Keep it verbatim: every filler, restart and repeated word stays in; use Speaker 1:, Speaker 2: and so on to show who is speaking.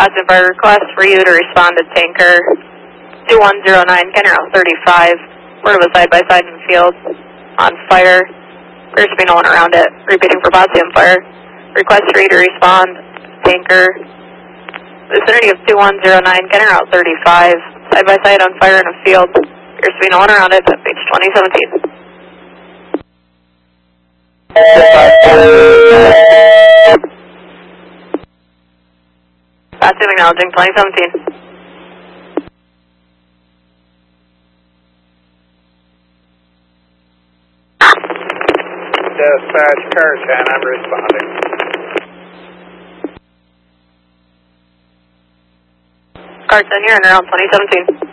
Speaker 1: Positive fire request for you to respond to tanker two one zero nine, Kenner Route thirty-five. We're of a side-by-side in the field on fire. There's to be no one around it. Repeating for potassium fire. Request for you to respond. Tanker. Vicinity of two one zero nine, Kenner Route thirty-five. Side-by-side on fire in a field. There's to be no one around it. That's page twenty seventeen. Potassium acknowledging twenty seventeen.
Speaker 2: Dispatch, car ten, I'm responding.
Speaker 1: Car ten, you're in around twenty seventeen.